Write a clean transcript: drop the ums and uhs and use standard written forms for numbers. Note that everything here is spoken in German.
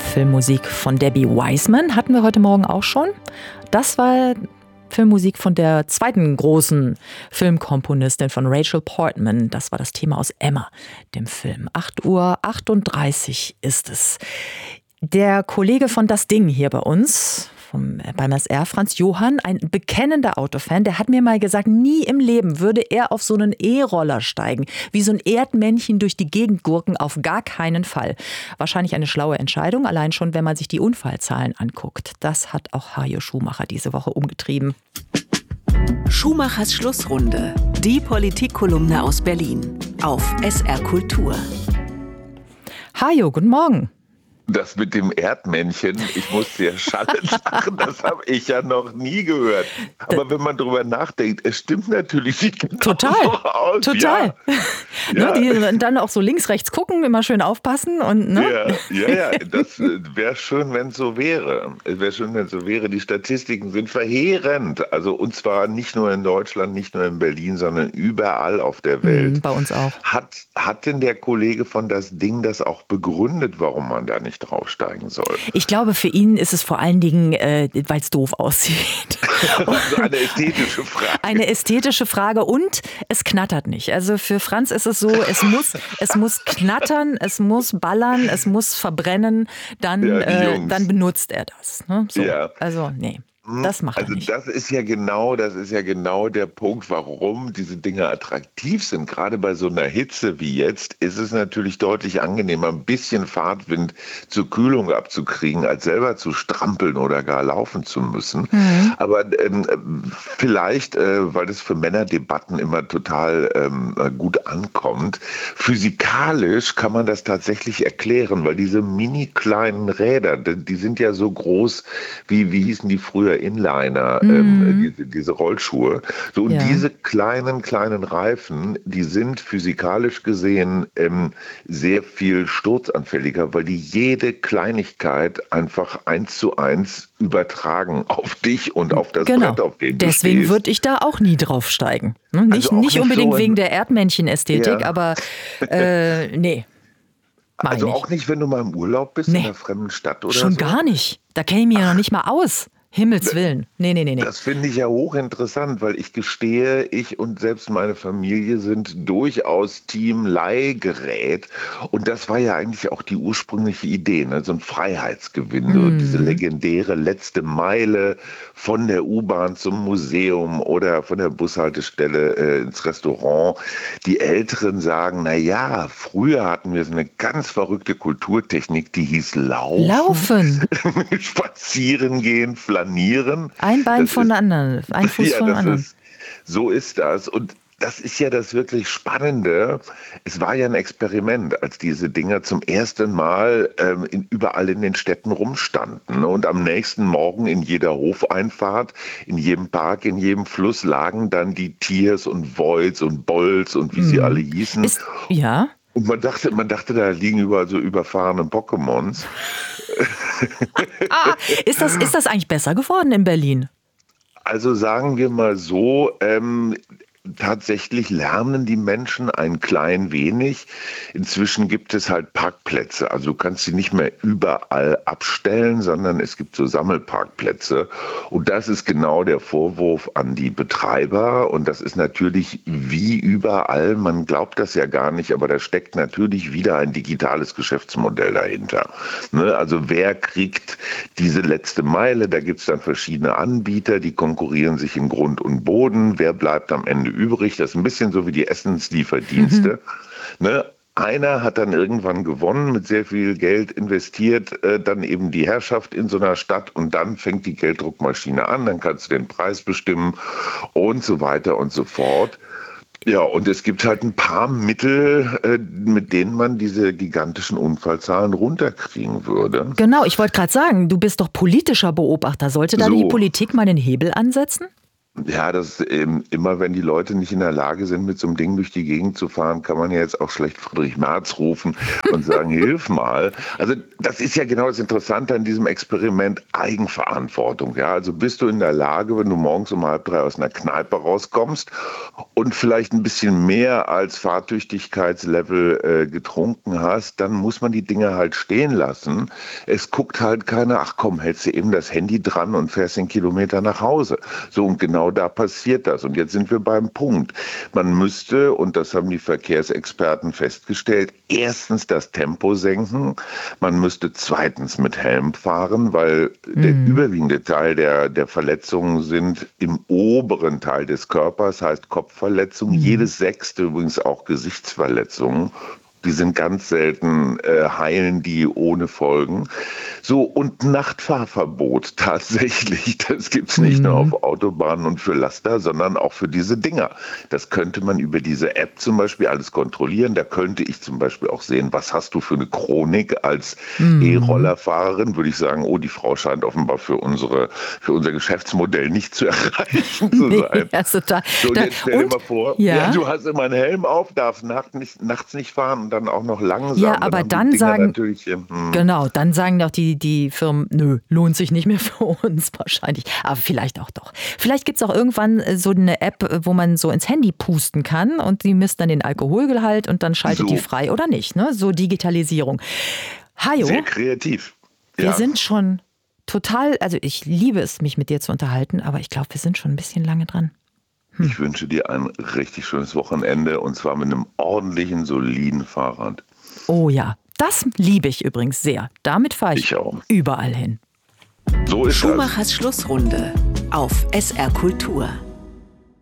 Filmmusik von Debbie Wiseman hatten wir heute Morgen auch schon. Das war Filmmusik von der zweiten großen Filmkomponistin von Rachel Portman. Das war das Thema aus Emma, dem Film. 8:38 Uhr ist es. Der Kollege von Das Ding hier bei uns, beim SR, Franz Johann, ein bekennender Autofan, der hat mir mal gesagt, nie im Leben würde er auf so einen E-Roller steigen. Wie so ein Erdmännchen durch die Gegend gurken, auf gar keinen Fall. Wahrscheinlich eine schlaue Entscheidung, allein schon, wenn man sich die Unfallzahlen anguckt. Das hat auch Hajo Schumacher diese Woche umgetrieben. Schumachers Schlussrunde. Die Politikkolumne aus Berlin. Auf SR Kultur. Hajo, guten Morgen. Das mit dem Erdmännchen, ich muss sehr schallend lachen, das habe ich ja noch nie gehört. Aber wenn man drüber nachdenkt, es stimmt natürlich, sieht genau total so aus. Total. Ja. Die dann auch so links, rechts gucken, immer schön aufpassen. Und, ne? Ja, das wäre schön, wenn es so wäre. Es wäre schön, wenn es so wäre. Die Statistiken sind verheerend. Also und zwar nicht nur in Deutschland, nicht nur in Berlin, sondern überall auf der Welt. Bei uns auch. Hat denn der Kollege von Das Ding das auch begründet, warum man da nicht draufsteigen soll? Ich glaube, für ihn ist es vor allen Dingen, weil es doof aussieht. Also eine ästhetische Frage. Eine ästhetische Frage und es knattert nicht. Also für Franz ist es so, es muss knattern, es muss ballern, es muss verbrennen, dann benutzt er das. Ne? So. Ja. Also nee. Das macht er nicht. Das ist ja genau der Punkt, warum diese Dinge attraktiv sind. Gerade bei so einer Hitze wie jetzt ist es natürlich deutlich angenehmer, ein bisschen Fahrtwind zur Kühlung abzukriegen, als selber zu strampeln oder gar laufen zu müssen. Mhm. Aber vielleicht, weil das für Männerdebatten immer total gut ankommt, physikalisch kann man das tatsächlich erklären, weil diese mini kleinen Räder, die sind ja so groß wie hießen die früher, Inliner, diese Rollschuhe. So, und diese kleinen Reifen, die sind physikalisch gesehen sehr viel sturzanfälliger, weil die jede Kleinigkeit einfach 1:1 übertragen auf dich und auf das Brett, auf dem du stehst. Deswegen würde ich da auch nie draufsteigen. Nicht unbedingt so wegen der Erdmännchen-Ästhetik, aber nee. Also auch nicht, wenn du mal im Urlaub bist, in einer fremden Stadt oder so? Schon gar nicht. Da kenne ich mich ja noch nicht mal aus. Himmels Willen. Nee. Das finde ich ja hochinteressant, weil ich gestehe, ich und selbst meine Familie sind durchaus Team Leihgerät. Und das war ja eigentlich auch die ursprüngliche Idee, ne? So ein Freiheitsgewinn, so diese legendäre letzte Meile von der U-Bahn zum Museum oder von der Bushaltestelle ins Restaurant. Die Älteren sagen, na früher hatten wir so eine ganz verrückte Kulturtechnik, die hieß Laufen. Spazieren gehen, flanieren. Ein Bein von der anderen, ein Fuß von der anderen. So ist das. Und das ist ja das wirklich Spannende. Es war ja ein Experiment, als diese Dinger zum ersten Mal überall in den Städten rumstanden. Und am nächsten Morgen in jeder Hofeinfahrt, in jedem Park, in jedem Fluss lagen dann die Tiers und Voits und Bolts und wie sie alle hießen. Und man dachte, da liegen überall so überfahrene Pokémons. Ist das eigentlich besser geworden in Berlin? Also sagen wir mal so, tatsächlich lernen die Menschen ein klein wenig. Inzwischen gibt es halt Parkplätze. Also du kannst sie nicht mehr überall abstellen, sondern es gibt so Sammelparkplätze. Und das ist genau der Vorwurf an die Betreiber. Und das ist natürlich wie überall, man glaubt das ja gar nicht, aber da steckt natürlich wieder ein digitales Geschäftsmodell dahinter. Ne? Also wer kriegt diese letzte Meile? Da gibt es dann verschiedene Anbieter, die konkurrieren sich in Grund und Boden. Wer bleibt am Ende übrig? Das ist ein bisschen so wie die Essenslieferdienste. Ne? Einer hat dann irgendwann gewonnen, mit sehr viel Geld investiert, dann eben die Herrschaft in so einer Stadt und dann fängt die Gelddruckmaschine an, dann kannst du den Preis bestimmen und so weiter und so fort. Ja, und es gibt halt ein paar Mittel, mit denen man diese gigantischen Unfallzahlen runterkriegen würde. Genau, ich wollte gerade sagen, du bist doch politischer Beobachter. Sollte da die Politik mal den Hebel ansetzen? Ja, das immer, wenn die Leute nicht in der Lage sind, mit so einem Ding durch die Gegend zu fahren, kann man ja jetzt auch schlecht Friedrich Merz rufen und sagen, hilf mal. Also das ist ja genau das Interessante an diesem Experiment, Eigenverantwortung. Ja, also bist du in der Lage, wenn du morgens um 2:30 aus einer Kneipe rauskommst und vielleicht ein bisschen mehr als Fahrtüchtigkeitslevel getrunken hast, dann muss man die Dinge halt stehen lassen. Es guckt halt keiner, ach komm, hältst du eben das Handy dran und fährst 10 Kilometer nach Hause. So, und genau da passiert das. Und jetzt sind wir beim Punkt. Man müsste, und das haben die Verkehrsexperten festgestellt, erstens das Tempo senken. Man müsste zweitens mit Helm fahren, weil der überwiegende Teil der Verletzungen sind im oberen Teil des Körpers, heißt Kopfverletzungen. Jedes 6. übrigens auch Gesichtsverletzungen. Die sind ganz selten, heilen die ohne Folgen. So, und Nachtfahrverbot tatsächlich, das gibt's nicht nur auf Autobahnen und für Laster, sondern auch für diese Dinger. Das könnte man über diese App zum Beispiel alles kontrollieren. Da könnte ich zum Beispiel auch sehen, was hast du für eine Chronik als E-Rollerfahrerin, würde ich sagen, oh, die Frau scheint offenbar für unser Geschäftsmodell nicht zu erreichen zu sein. Ja, total. So, und jetzt stell dir mal vor, du hast immer einen Helm auf, darfst nachts nicht fahren, dann auch noch langsam. Ja, aber dann sagen, dann sagen doch die Firmen, nö, lohnt sich nicht mehr für uns wahrscheinlich. Aber vielleicht auch doch. Vielleicht gibt es auch irgendwann so eine App, wo man so ins Handy pusten kann und die misst dann den Alkoholgehalt und dann schaltet die frei oder nicht. Ne? So Digitalisierung. Hajo, sehr kreativ. Wir sind schon total, also ich liebe es, mich mit dir zu unterhalten, aber ich glaube, wir sind schon ein bisschen lange dran. Ich wünsche dir ein richtig schönes Wochenende und zwar mit einem ordentlichen, soliden Fahrrad. Oh ja, das liebe ich übrigens sehr. Damit fahre ich überall hin. So ist Schumachers Schlussrunde auf SR Kultur.